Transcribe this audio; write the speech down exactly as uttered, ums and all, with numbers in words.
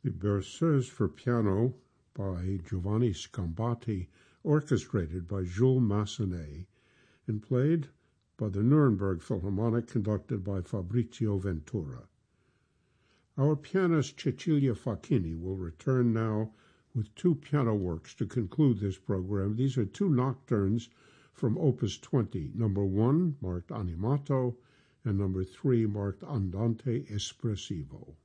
The Berceuse for piano by Giovanni Sgambati, orchestrated by Jules Massenet, and played by the Nuremberg Philharmonic, conducted by Fabrizio Ventura. Our pianist Cecilia Facchini will return now with two piano works to conclude this program. These are two nocturnes from Opus twenty, number one marked Animato, and number three marked Andante Espressivo.